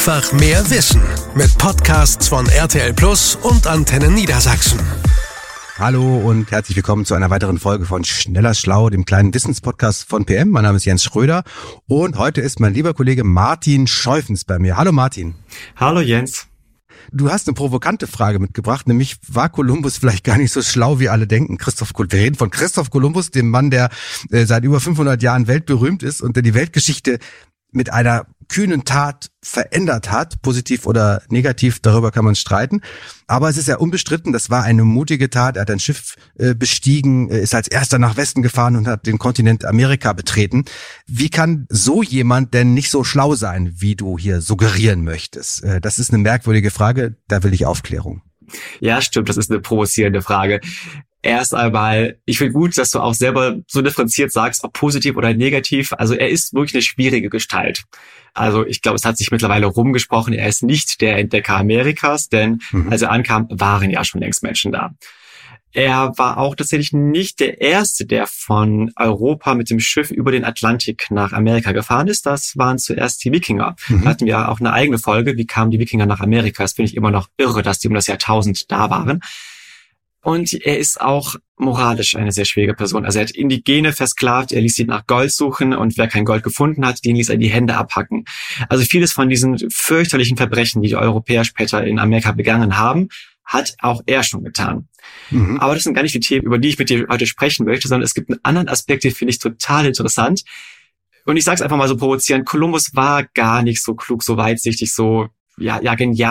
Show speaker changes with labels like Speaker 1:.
Speaker 1: Einfach mehr Wissen mit Podcasts von RTL Plus und Antenne Niedersachsen.
Speaker 2: Hallo und herzlich willkommen zu einer weiteren Folge von Schneller Schlau, dem kleinen Wissenspodcast von PM. Mein Name ist Jens Schröder und heute ist mein lieber Kollege Martin Scheufens bei mir. Hallo Martin.
Speaker 3: Hallo Jens.
Speaker 2: Du hast eine provokante Frage mitgebracht, nämlich war Kolumbus vielleicht gar nicht so schlau, wie alle denken? Wir reden von Christoph Kolumbus, dem Mann, der seit über 500 Jahren weltberühmt ist und der die Weltgeschichte mit einer kühnen Tat verändert hat, positiv oder negativ, darüber kann man streiten. Aber es ist ja unbestritten, das war eine mutige Tat. Er hat ein Schiff bestiegen, ist als erster nach Westen gefahren und hat den Kontinent Amerika betreten. Wie kann so jemand denn nicht so schlau sein, wie du hier suggerieren möchtest? Das ist eine merkwürdige Frage, da will ich Aufklärung.
Speaker 3: Ja, stimmt, das ist eine provozierende Frage. Erst einmal, ich finde gut, dass du auch selber so differenziert sagst, ob positiv oder negativ. Also er ist wirklich eine schwierige Gestalt. Also ich glaube, es hat sich mittlerweile rumgesprochen, er ist nicht der Entdecker Amerikas, denn als er ankam, waren ja schon längst Menschen da. Er war auch tatsächlich nicht der Erste, der von Europa mit dem Schiff über den Atlantik nach Amerika gefahren ist. Das waren zuerst die Wikinger. Da hatten wir auch eine eigene Folge, wie kamen die Wikinger nach Amerika. Das finde ich immer noch irre, dass die um das Jahrtausend da waren. Und er ist auch moralisch eine sehr schwierige Person. Also er hat Indigene versklavt, er ließ sie nach Gold suchen und wer kein Gold gefunden hat, den ließ er die Hände abhacken. Also vieles von diesen fürchterlichen Verbrechen, die die Europäer später in Amerika begangen haben, hat auch er schon getan. Aber das sind gar nicht die Themen, über die ich mit dir heute sprechen möchte, sondern es gibt einen anderen Aspekt, den finde ich total interessant. Und ich sage es einfach mal so provozierend, Kolumbus war gar nicht so klug, so weitsichtig, so genial,